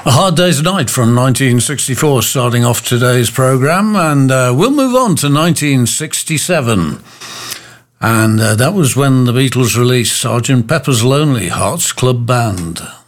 A Hard Day's Night from 1964 starting off today's programme, and we'll move on to 1967. And that was when the Beatles released Sgt. Pepper's Lonely Hearts Club Band.